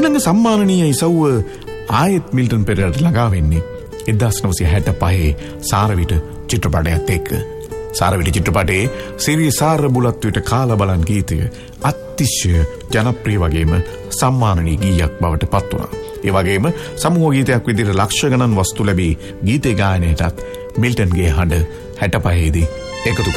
ඊළඟ සම්මානනීය ඉසව්ව ආයෙත් මිල්ටන් පෙරේරාට ළඟා වෙන්නේ 1965 සාරවිට චිත්‍රපටයත් එක්ක. සාරවිට චිත්‍රපටයේ සිරි සාර බුලත්විට කාලා බලන් ගීතය අතිශය ජනප්‍රිය වගේම සම්මානනීය ගීයක් බවට පත් වුණා. ඒ වගේම සමූහ ගීතයක් විදිහට ලක්ෂ ගණන් වස්තු ලැබී ගීතේ ගායනයටත් මිල්ටන්ගේ හඬ 65 දී එකතු